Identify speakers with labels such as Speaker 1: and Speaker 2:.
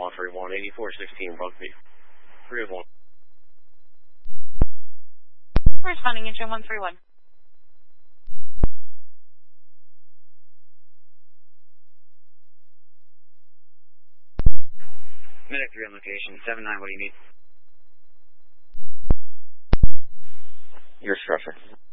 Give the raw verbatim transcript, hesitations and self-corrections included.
Speaker 1: three one, eighty-four sixteen Rugby. three of one.
Speaker 2: Responding engine one three one.
Speaker 1: Medic three on location, seven nine, what do you need? Your structure.